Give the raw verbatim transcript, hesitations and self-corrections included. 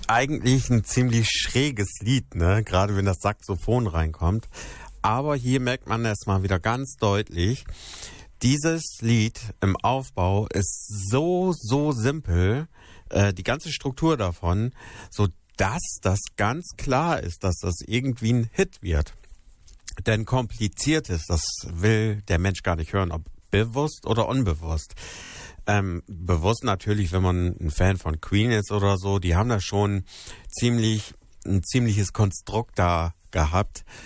eigentlich ein ziemlich schräges Lied, ne? Gerade wenn das Saxophon reinkommt. Aber hier merkt man es mal wieder ganz deutlich. Dieses Lied im Aufbau ist so, so simpel, äh, die ganze Struktur davon, so dass das ganz klar ist, dass das irgendwie ein Hit wird. Denn kompliziert ist, das will der Mensch gar nicht hören, ob bewusst oder unbewusst. Ähm, bewusst natürlich, wenn man ein Fan von Queen ist oder so, die haben da schon ziemlich ein ziemliches Konstrukt da gehabt,